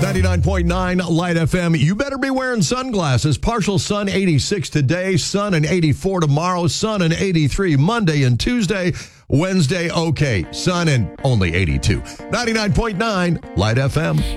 99.9 Light FM. You better be wearing sunglasses. Partial sun 86 today, sun and 84 tomorrow, sun and 83 Monday and Tuesday. Wednesday, okay, sun and only 82. 99.9 Light FM.